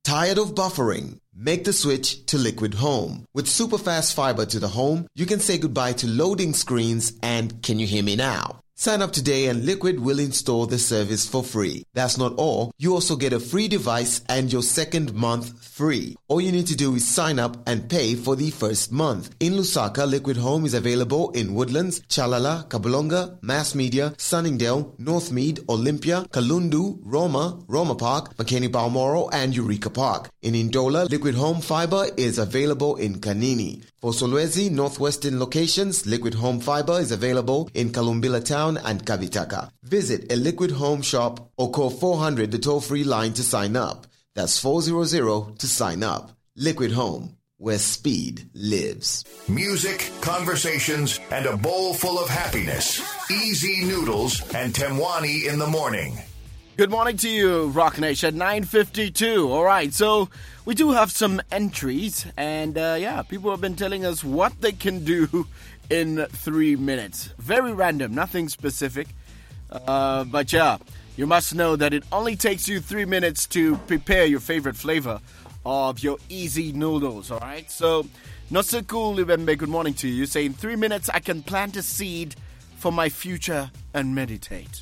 Tired of buffering? Make the switch to Liquid Home. With superfast fiber to the home, you can say goodbye to loading screens and can you hear me now? Sign up today and Liquid will install the service for free. That's not all. You also get a free device and your second month free. All you need to do is sign up and pay for the first month. In Lusaka, Liquid Home is available in Woodlands, Chalala, Kabulonga, Mass Media, Sunningdale, Northmead, Olympia, Kalundu, Roma Park, McKinney Balmoral, and Eureka Park. In Indola, Liquid Home Fiber is available in Kanini. For Solwezi, Northwestern locations, Liquid Home Fiber is available in Kalumbila Town and Kavitaka. Visit a Liquid Home shop or call 400 the toll-free line to sign up. That's 400 to sign up. Liquid Home, where speed lives. Music, conversations, and a bowl full of happiness. Easy Noodles and Temwani in the morning. Good morning to you, Rock Nation, 9:52. All right, so we do have some entries, and people have been telling us what they can do in 3 minutes. Very random, nothing specific. But you must know that it only takes you 3 minutes to prepare your favorite flavor of your easy noodles, all right? So, Nosuku Libembe, good morning to you. You say, in 3 minutes, I can plant a seed for my future and meditate.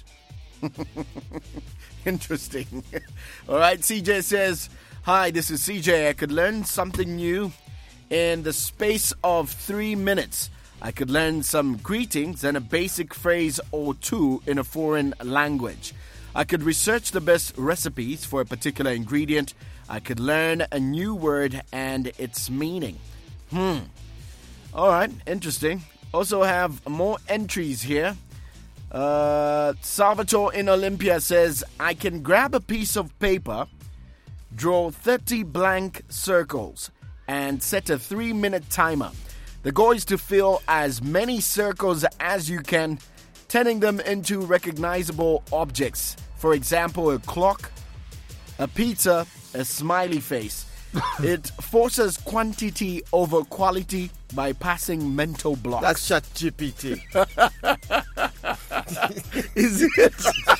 Interesting. All right, CJ says, hi, this is CJ. I could learn something new in the space of 3 minutes. I could learn some greetings and a basic phrase or two in a foreign language. I could research the best recipes for a particular ingredient. I could learn a new word and its meaning. All right, interesting. Also have more entries here. Salvatore in Olympia says, I can grab a piece of paper, draw 30 blank circles, and set a 3-minute timer. The goal is to fill as many circles as you can, turning them into recognizable objects. For example, a clock, a pizza, a smiley face. It forces quantity over quality by passing mental blocks. That's ChatGPT. Is it?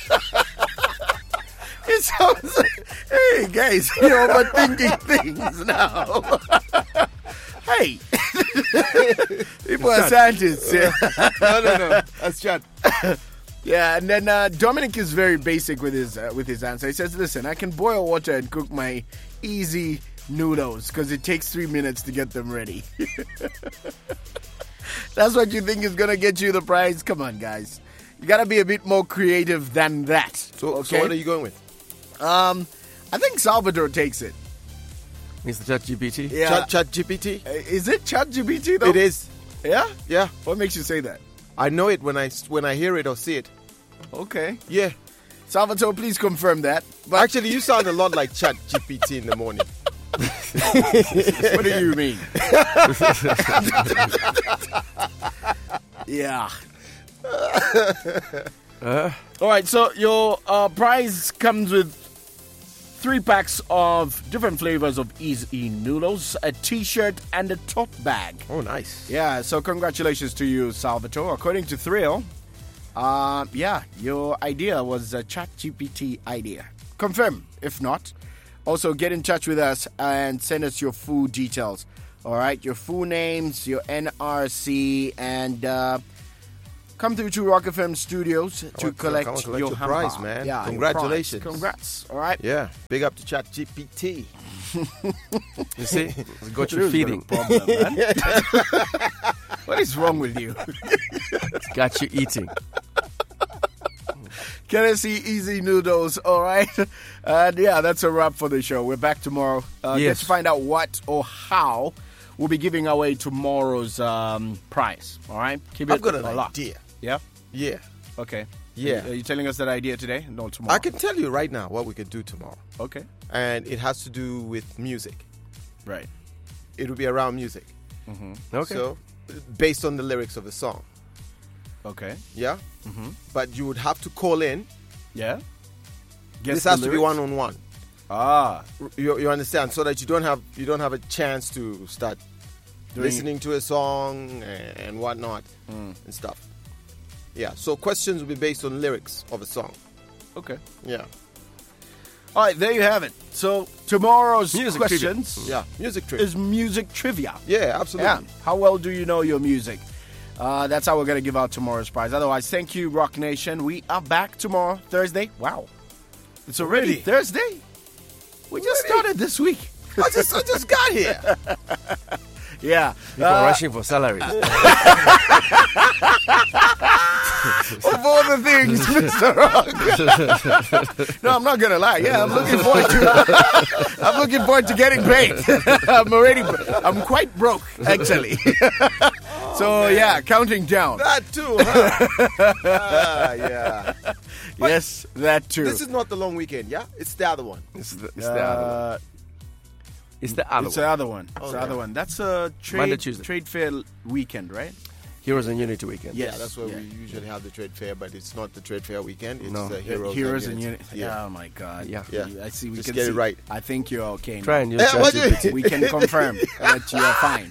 It sounds like, hey guys, you're overthinking things now. Hey, people are scientists. Yeah. No. That's Chat. Yeah, and then Dominic is very basic with his answer. He says, listen, I can boil water and cook my easy noodles because it takes 3 minutes to get them ready. That's what you think is going to get you the prize? Come on, guys. You got to be a bit more creative than that. So what are you going with? I think Salvador takes it. It's the ChatGPT? Yeah. ChatGPT? Is it ChatGPT though? It is. Yeah? Yeah. What makes you say that? I know it when I hear it or see it. Okay. Yeah. Salvatore, please confirm that. But actually, you sound a lot like ChatGPT in the morning. What do you mean? Yeah. All right, so your prize comes with 3 packs of different flavors of Easy Noodles, a t-shirt, and a tote bag. Oh, nice. Yeah, so congratulations to you, Salvatore. According to Thrill, your idea was a ChatGPT idea. Confirm, if not. Also, get in touch with us and send us your full details. All right, your full names, your NRC, and come through to Rock FM Studios to collect your prize, man. Yeah, congratulations. Congrats. All right. Yeah, big up to ChatGPT. You see, got you feeding. Problem, man. What is wrong with you? It's got you eating. Can I see Easy Noodles? All right. And yeah, that's a wrap for the show. We're back tomorrow. Get to find out what or how we'll be giving away tomorrow's prize. All right. Keep it I've got an locked. idea. Yeah. Yeah. Okay. Yeah. Are you telling us that idea today? No, tomorrow. I can tell you right now what we can do tomorrow. Okay. And it has to do with music. Right. It will be around music. Mm-hmm. Okay. So, based on the lyrics of the song. Okay. Yeah? Mm-hmm. But you would have to call in. Yeah. This has to be one-on-one. Ah. You understand? So that you don't have a chance to start listening to a song and whatnot and stuff. Yeah. So questions will be based on lyrics of a song. Okay. Yeah. All right, there you have it. So tomorrow's Music questions Yeah, music trivia. is music trivia. Yeah, absolutely. Yeah. How well do you know your music? That's how we're going to give out tomorrow's prize. Otherwise, thank you, Rock Nation. We are back tomorrow, Thursday. Wow. It's already Thursday. We just started this week. I just got here. Yeah. People rushing for salaries. Of all the things, Mr. Rock. No, I'm not gonna lie. Yeah, I'm looking forward to getting paid. I'm quite broke, actually. So yeah, counting down. That too, huh? Yeah. Yes, that too. This is not the long weekend, yeah? It's the other one. It's the other one. It's the other It's one. the other one. It's the other one. That's a Monday, Tuesday. trade fair weekend, right? Heroes and Unity weekend. Yes. Yeah, that's where we usually have the trade fair, but it's not the trade fair weekend. It's No. the Heroes and Unity. Unity. Yeah. Oh my God. Yeah. Yeah. I see. We Just can get see. it right. I think you're okay. Try now. and use what do you- ChatGPT. We can confirm that you're fine.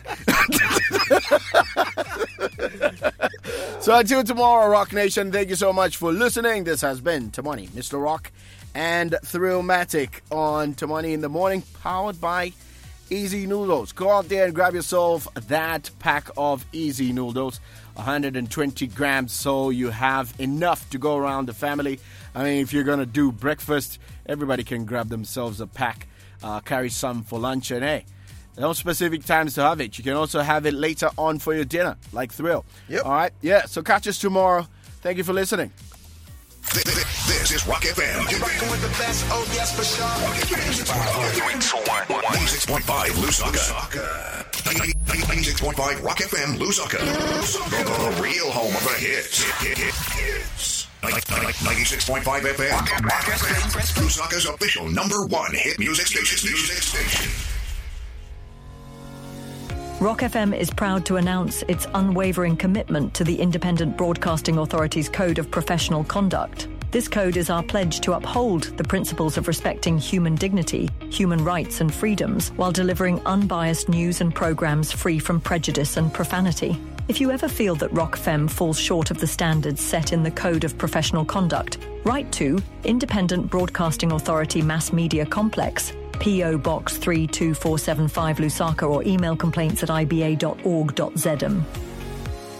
So until tomorrow, Rock Nation, thank you so much for listening. This has been Tamani, Mr. Rock, and Thrillmatic on Tamani in the Morning, powered by Easy Noodles. Go out there and grab yourself that pack of Easy Noodles, 120 grams, so you have enough to go around the family. I mean, if you're going to do breakfast, everybody can grab themselves a pack, carry some for lunch, and hey, no specific times to have it. You can also have it later on for your dinner, like Thrill. Yep. All right? Yeah, so catch us tomorrow. Thank you for listening. This is Rock FM. You're rocking with the best, oh yes, for sure. 96.5 Lusaka. 96.5 Rock FM Lusaka. The real home of the hits. 96.5 FM. Lusaka's official #1 hit music station. Rock FM is proud to announce its unwavering commitment to the Independent Broadcasting Authority's Code of Professional Conduct. This code is our pledge to uphold the principles of respecting human dignity, human rights and freedoms, while delivering unbiased news and programs free from prejudice and profanity. If you ever feel that Rock FM falls short of the standards set in the Code of Professional Conduct, write to Independent Broadcasting Authority Mass Media Complex, P.O. Box 32475 Lusaka, or email complaints@iba.org.zm.